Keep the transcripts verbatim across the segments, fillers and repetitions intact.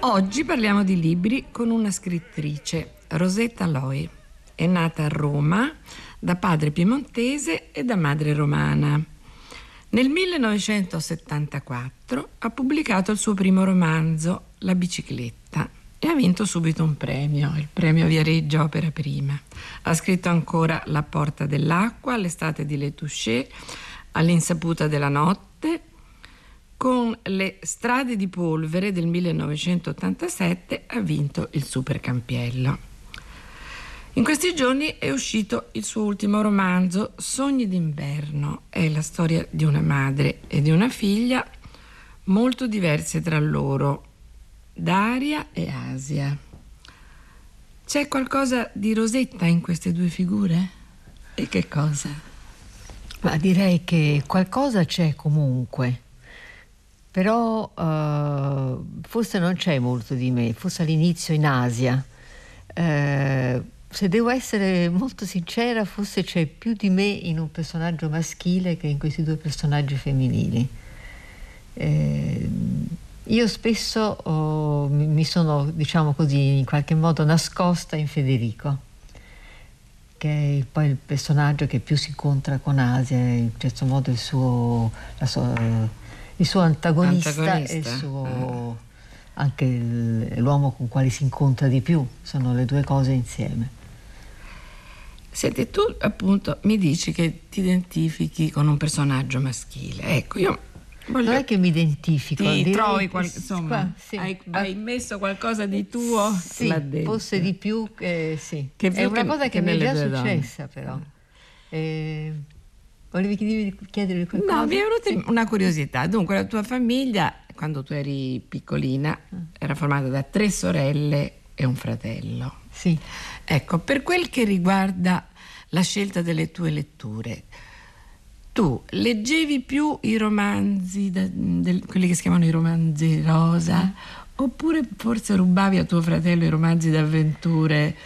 Oggi parliamo di libri con una scrittrice, Rosetta Loi. È nata a Roma da padre piemontese e da madre romana. Nel millenovecentosettantaquattro ha pubblicato il suo primo romanzo, La bicicletta, e ha vinto subito un premio, il premio Viareggio Opera Prima. Ha scritto ancora La porta dell'acqua, L'estate di Letouché, All'insaputa della notte. Con Le strade di polvere del millenovecentottantasette ha vinto il Supercampiello. In questi giorni è uscito il suo ultimo romanzo, Sogni d'inverno. È la storia di una madre e di una figlia molto diverse tra loro, Daria e Asia. C'è qualcosa di Rosetta in queste due figure? E che cosa? Ma direi che qualcosa c'è comunque. Però uh, forse non c'è molto di me, forse all'inizio in Asia. Uh, se devo essere molto sincera, forse c'è più di me in un personaggio maschile che in questi due personaggi femminili. Uh, io spesso oh, mi sono, diciamo così, in qualche modo nascosta in Federico, che è poi il personaggio che più si incontra con Asia, in certo modo il suo... La sua, il suo antagonista, antagonista. E il suo, anche il, l'uomo con quale si incontra di più, sono le due cose insieme. Senti, tu appunto mi dici che ti identifichi con un personaggio maschile. Ecco, io voglio... Non è che mi identifico. Ti direi, trovi, qual... insomma, qua, sì, hai, ma... hai messo qualcosa di tuo sì, là dentro. Forse di più, eh, sì. Che è una che, cosa che, che mi è già donne. successa, però. Eh, Volevi chiedere qualcosa? No, mi è venuta sì. una curiosità. Dunque, la tua famiglia, quando tu eri piccolina, era formata da tre sorelle e un fratello. Sì. Ecco, per quel che riguarda la scelta delle tue letture, tu leggevi più i romanzi, da, del, quelli che si chiamano i romanzi rosa, mm. oppure forse rubavi a tuo fratello i romanzi d'avventure,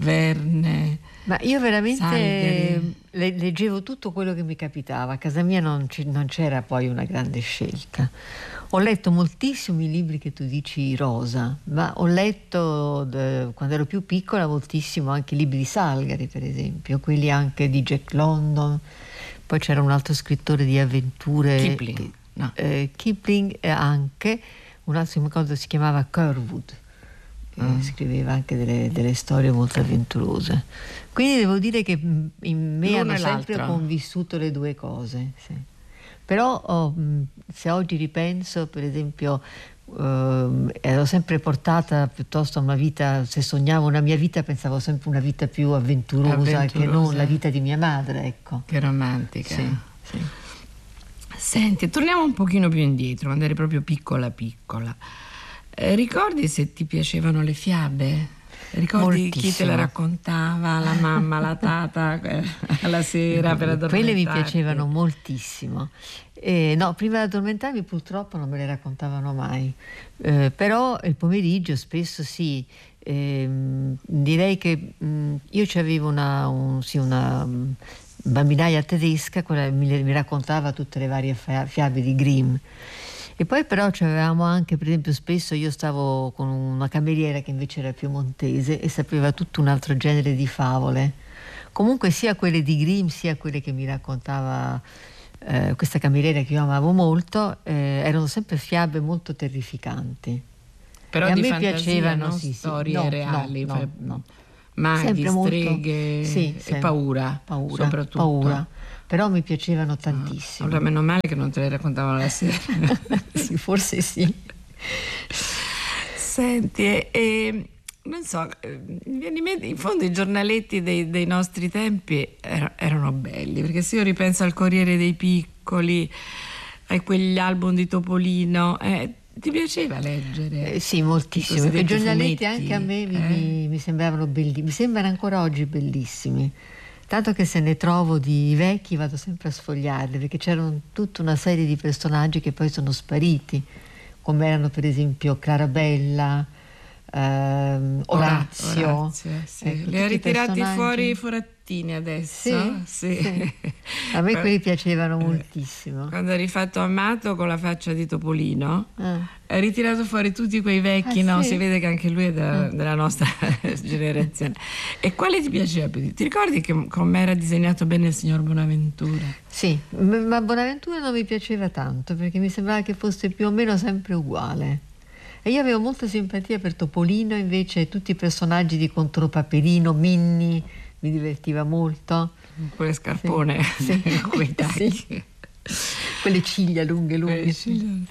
Verne? Ma io veramente Salgari. leggevo tutto quello che mi capitava. A casa mia non, c- non c'era poi una grande scelta. Ho letto moltissimi libri che tu dici rosa, ma ho letto de, quando ero più piccola moltissimo anche libri di Salgari, per esempio, quelli anche di Jack London. Poi c'era un altro scrittore di avventure, Kipling, che, no. eh, Kipling e anche un altro mi ricordo si chiamava Curwood. Mm. Scriveva anche delle, delle storie molto avventurose, quindi devo dire che in me L'uno hanno sempre l'altro. convissuto le due cose, sì. Però oh, se oggi ripenso, per esempio, eh, ero sempre portata piuttosto a una vita, se sognavo una mia vita pensavo sempre una vita più avventurosa, avventurosa. Che non la vita di mia madre, ecco. Che romantica. Sì, sì. Senti, torniamo un pochino più indietro, quando eri proprio piccola piccola. Eh, ricordi se ti piacevano le fiabe? Ricordi Moltissimo. Chi te le raccontava, la mamma, la tata, eh, alla sera per addormentarti? Quelle mi piacevano moltissimo. Eh, no, prima di addormentarmi purtroppo non me le raccontavano mai, eh, però il pomeriggio spesso sì. Eh, direi che mh, io c'avevo una, un, sì, una um, bambinaia tedesca, quella mi, mi raccontava tutte le varie fiabe di Grimm. E poi però avevamo anche, per esempio, spesso io stavo con una cameriera che invece era piemontese e sapeva tutto un altro genere di favole. Comunque sia quelle di Grimm sia quelle che mi raccontava eh, questa cameriera che io amavo molto, eh, erano sempre fiabe molto terrificanti. Però e di a me fantasia, piacevano, non sì, storie sì. No, reali, no, fa... no, no. maghi, sempre streghe molto, sì, e paura, paura, soprattutto. paura. Però mi piacevano tantissimo. Allora meno male che non te le raccontavano la sera. Sì, forse sì. Senti, e, e non so, mi viene in mente, in fondo i giornaletti dei, dei nostri tempi er, erano belli, perché se io ripenso al Corriere dei Piccoli, a quegli album di Topolino, eh, ti piaceva leggere? Eh, sì, moltissimo. I giornaletti anche a me mi, eh? mi, mi sembravano bellissimi, mi sembrano ancora oggi bellissimi. Tanto che se ne trovo di vecchi vado sempre a sfogliarli, perché c'erano tutta una serie di personaggi che poi sono spariti, come erano per esempio Clarabella, ehm, Orazio. Orazio sì. Ecco, li ha ritirati personaggi... fuori i forattini adesso. Sì, sì. sì. A me quelli piacevano moltissimo. Quando ha rifatto Amato con la faccia di Topolino, ah. ha ritirato fuori tutti quei vecchi, ah, no? Sì? Si vede che anche lui è della, ah. della nostra generazione. E quale ti piaceva più? Ti ricordi che com'era disegnato bene il signor Bonaventura? Sì, ma Bonaventura non mi piaceva tanto perché mi sembrava che fosse più o meno sempre uguale. E io avevo molta simpatia per Topolino, invece tutti i personaggi di Contropaperino, Minni, mi divertiva molto. Quelle scarpone, sì. quei tacchi. Sì. Quelle ciglia lunghe, lunghe. Sì.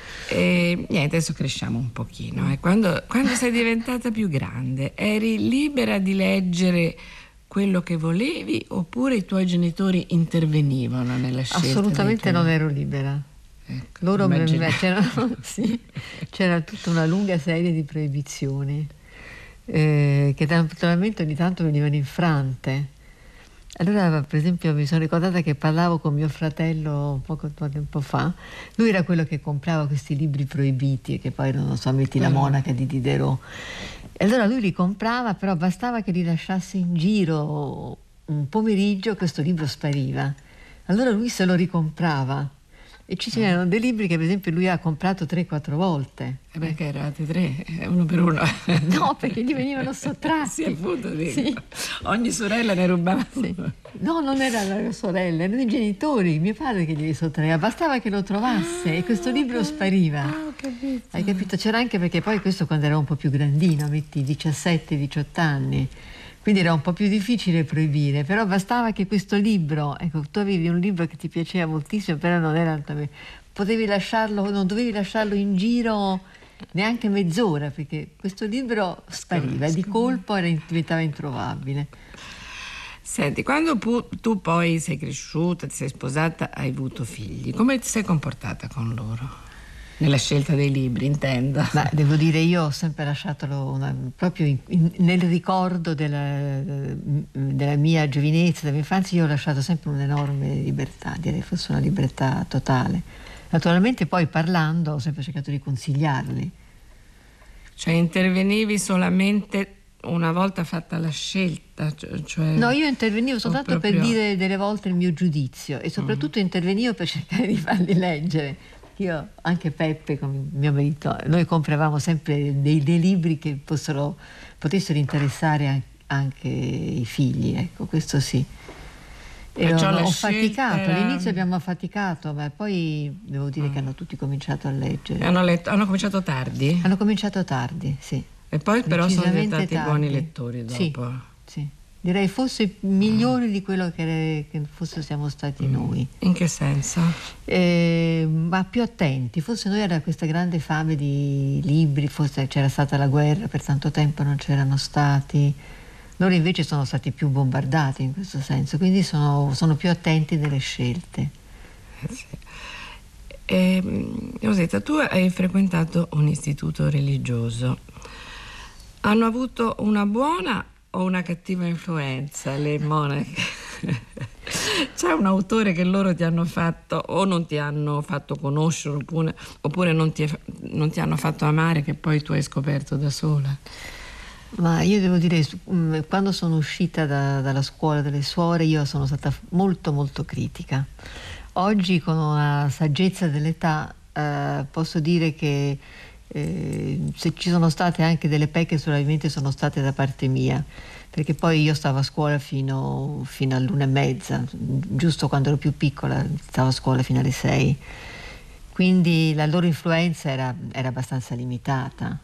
E niente, adesso cresciamo un pochino. Eh. Quando, quando sei diventata più grande, eri libera di leggere quello che volevi oppure i tuoi genitori intervenivano nella scelta? Assolutamente tuoi... non ero libera. Ecco, Loro me, c'era, sì, c'era tutta una lunga serie di proibizioni eh, che naturalmente ogni tanto venivano infrante. Allora, per esempio, mi sono ricordata che parlavo con mio fratello poco tempo fa. Lui era quello che comprava questi libri proibiti, che poi non so, metti La monaca di Diderot. E allora lui li comprava, però bastava che li lasciasse in giro un pomeriggio, questo libro spariva. Allora lui se lo ricomprava. E ci c'erano dei libri che per esempio lui ha comprato tre quattro volte. E perché eravate tre, uno per uno? No, perché gli venivano sottratti. Sì, appunto, dico. Sì. Ogni sorella ne rubava. Sì. No, non erano le sorelle, erano i genitori, mio padre che glieli sottraeva. Bastava che lo trovasse ah, e questo libro okay. spariva. Ah, ho capito. Hai capito? C'era anche perché poi questo quando era un po' più grandino, metti diciassette diciotto anni. Quindi era un po' più difficile proibire, però bastava che questo libro, ecco, tu avevi un libro che ti piaceva moltissimo, però non era potevi lasciarlo, non dovevi lasciarlo in giro neanche mezz'ora, perché questo libro spariva e di colpo era, diventava introvabile. Senti, quando pu- tu poi sei cresciuta, ti sei sposata, hai avuto figli, come ti sei comportata con loro? Nella scelta dei libri, intendo. Ma devo dire, io ho sempre lasciato una, proprio in, in, nel ricordo della, della mia giovinezza, della mia infanzia, io ho lasciato sempre un'enorme libertà, direi fosse una libertà totale. Naturalmente poi parlando ho sempre cercato di consigliarli. Cioè intervenivi solamente una volta fatta la scelta? Cioè, no, io intervenivo soltanto proprio... per dire delle volte il mio giudizio e soprattutto mm. intervenivo per cercare di farli leggere. Io, anche Peppe, con mio marito, noi compravamo sempre dei, dei libri che fossero, potessero interessare anche i figli, ecco, questo sì. E ho, ho faticato, era... all'inizio abbiamo affaticato, ma poi devo dire mm. che hanno tutti cominciato a leggere. Hanno, letto, hanno cominciato tardi? Hanno cominciato tardi, sì. E poi però sono diventati tardi. buoni lettori dopo. Sì, sì. Direi fosse migliori mm. di quello che, che forse siamo stati mm. noi. In che senso? Eh, ma più attenti. Forse noi era questa grande fame di libri, forse c'era stata la guerra, per tanto tempo non c'erano stati. Loro invece sono stati più bombardati in questo senso, quindi sono, sono più attenti nelle scelte. Eh sì. E, Rosetta, tu hai frequentato un istituto religioso. Hanno avuto una buona o una cattiva influenza le monache? C'è un autore che loro ti hanno fatto o non ti hanno fatto conoscere oppure, oppure non, ti, non ti hanno fatto amare che poi tu hai scoperto da sola? Ma io devo dire, quando sono uscita da, dalla scuola delle suore io sono stata molto molto critica. Oggi con una saggezza dell'età eh, posso dire che eh, se ci sono state anche delle pecche probabilmente sono state da parte mia, perché poi io stavo a scuola fino, fino all'una e mezza, giusto quando ero più piccola stavo a scuola fino alle sei, quindi la loro influenza era, era abbastanza limitata.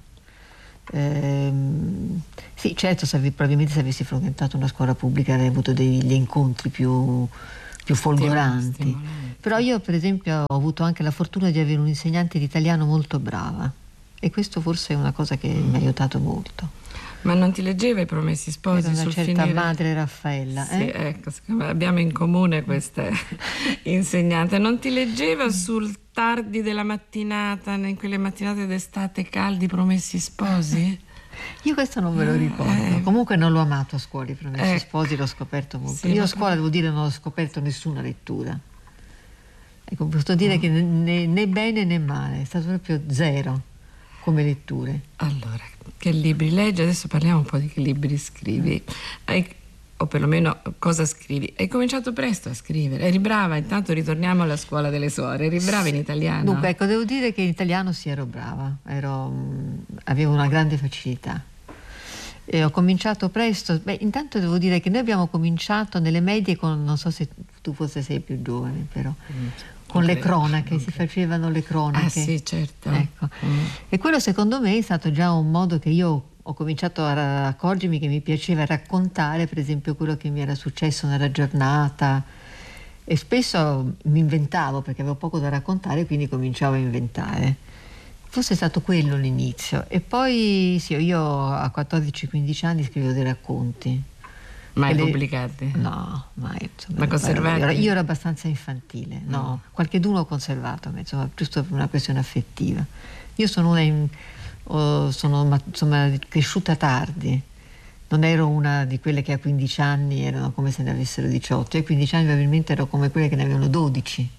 Ehm, sì, certo, se, probabilmente se avessi frequentato una scuola pubblica avrei avuto degli incontri più, più folgoranti. Stimolanti. Però io per esempio ho avuto anche la fortuna di avere un insegnante di italiano molto brava e questo forse è una cosa che mm. mi ha aiutato molto. Ma non ti leggeva I Promessi Sposi? Era una sul certa finire... madre Raffaella. Sì, eh? ecco, abbiamo in comune questa insegnante. Non ti leggeva sul tardi della mattinata, in quelle mattinate d'estate caldi, Promessi Sposi? Io questo non me lo ricordo. Eh, Comunque non l'ho amato a scuola, I Promessi ecco. Sposi, l'ho scoperto molto. Sì, Io a scuola devo dire non ho scoperto nessuna lettura. Ecco, posso dire mm. che né, né bene né male, è stato proprio zero. come letture? Allora, che libri leggi? Adesso parliamo un po' di che libri scrivi. Hai, o perlomeno cosa scrivi. Hai cominciato presto a scrivere, eri brava, intanto ritorniamo alla scuola delle suore, eri brava Sì. in italiano? Dunque, ecco, devo dire che in italiano sì, ero brava, ero, avevo una grande facilità. E ho cominciato presto. Beh, intanto devo dire che noi abbiamo cominciato nelle medie con, non so se tu forse sei più giovane, però, mm. con le cronache, si facevano le cronache. Ah sì, certo. Ecco. Mm. E quello secondo me è stato già un modo che io ho cominciato a accorgermi che mi piaceva raccontare, per esempio, quello che mi era successo nella giornata, e spesso mi inventavo perché avevo poco da raccontare, quindi cominciavo a inventare. Forse è stato quello l'inizio. E poi sì, io a quattordici quindici anni scrivevo dei racconti. Mai le... pubblicati? No, mai. Insomma, ma conservati? Ero, io ero abbastanza infantile, no. Mm. Qualcheduno ho conservato, insomma, giusto per una questione affettiva. Io sono una... In... Oh, sono insomma cresciuta tardi, non ero una di quelle che a quindici anni erano come se ne avessero diciotto, e a quindici anni probabilmente ero come quelle che ne avevano dodici.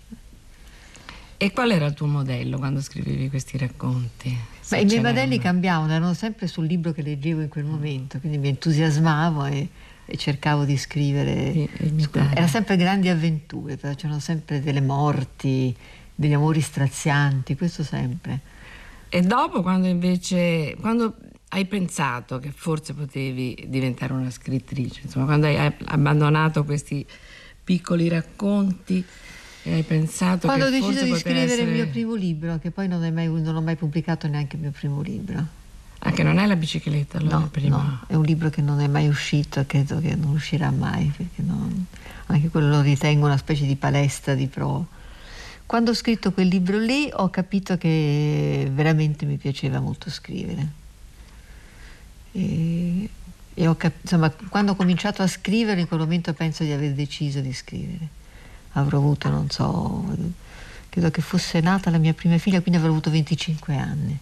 E qual era il tuo modello quando scrivevi questi racconti? Beh, i miei modelli una... cambiavano, erano sempre sul libro che leggevo in quel momento, quindi mi entusiasmavo e, e cercavo di scrivere. E, era sempre grandi avventure, però c'erano sempre delle morti, degli amori strazianti, questo sempre. E dopo, quando invece, quando hai pensato che forse potevi diventare una scrittrice, insomma, quando hai abbandonato questi piccoli racconti e hai pensato quando che ho deciso forse di poteva scrivere essere... il mio primo libro, che poi non, è mai, non ho mai pubblicato neanche il mio primo libro. Ah, che non è La bicicletta, allora? No, prima. no, è un libro che non è mai uscito, credo che non uscirà mai, perché non, anche quello lo ritengo una specie di palestra di prova. Quando ho scritto quel libro lì ho capito che veramente mi piaceva molto scrivere. E, e ho cap- insomma, quando ho cominciato a scrivere, in quel momento penso di aver deciso di scrivere. Avrò avuto, non so, credo che fosse nata la mia prima figlia, quindi avrò avuto venticinque anni.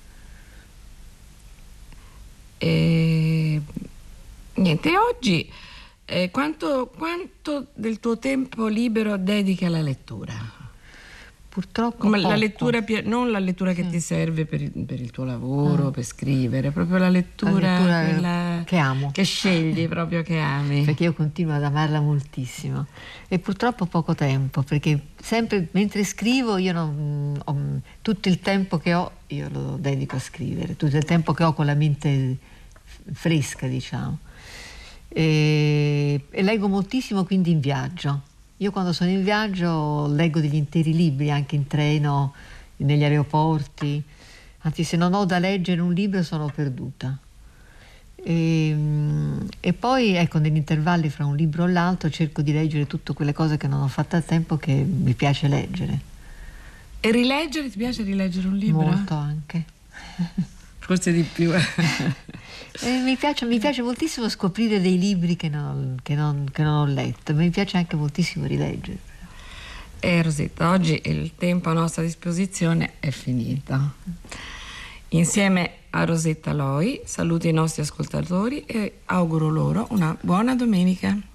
E niente, oggi eh, quanto, quanto del tuo tempo libero dedichi alla lettura? Purtroppo come poco. La lettura, non la lettura che sì. ti serve per il, per il tuo lavoro, ah. per scrivere, proprio la lettura, la lettura quella che amo, che scegli proprio, che ami. Perché io continuo ad amarla moltissimo e purtroppo poco tempo, perché sempre mentre scrivo io non ho, tutto il tempo che ho io lo dedico a scrivere, tutto il tempo che ho con la mente fresca, diciamo, e, e leggo moltissimo, quindi in viaggio. Io quando sono in viaggio leggo degli interi libri, anche in treno, negli aeroporti, anzi se non ho da leggere un libro sono perduta. E, e poi ecco, negli intervalli fra un libro e l'altro cerco di leggere tutte quelle cose che non ho fatto a tempo, che mi piace leggere. E rileggere? Ti piace rileggere un libro? Molto anche. Forse di più. Eh, mi, piace, mi piace moltissimo scoprire dei libri che non, che non, che non ho letto, mi piace anche moltissimo rileggere. E Rosetta, oggi il tempo a nostra disposizione è finito. Insieme a Rosetta Loi saluto i nostri ascoltatori e auguro loro una buona domenica.